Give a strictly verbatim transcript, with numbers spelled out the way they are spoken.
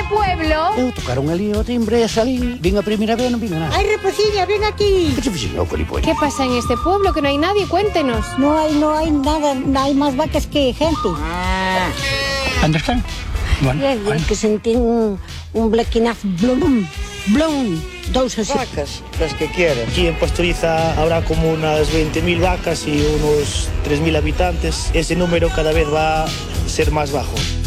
pueblo? Eu tocaron ali o timbre e salín. Vin a primeira vez, non vin a nada. Ay, Reposiña, ven aquí. Que se fixen ao colipoño? ¿Qué pasa en este pueblo? Que no hay nadie, cuéntenos. No hay, no hay nada, no hay más vacas que gente. ¿Dónde están? Bueno, É, é que sentín un, un blequinazo, blum, blum, dous así. Vacas, las que quieran. Aquí en Pastoriza habrá como unas veinte mil vacas y unos tres mil habitantes. Ese número cada vez va a ser más bajo.